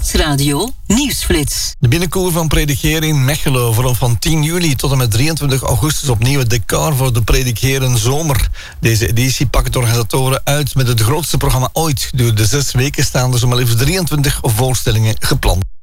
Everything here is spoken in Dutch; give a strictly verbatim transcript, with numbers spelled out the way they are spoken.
Stadsradio Nieuwsflits. De binnenkoer van Prediker in Mechelen verloopt van tien juli tot en met drieëntwintig augustus opnieuw het decor voor de Predikeren Zomer. Deze editie pakken de organisatoren uit met het grootste programma ooit. Door de zes weken staan er zomaar liefst drieëntwintig voorstellingen gepland.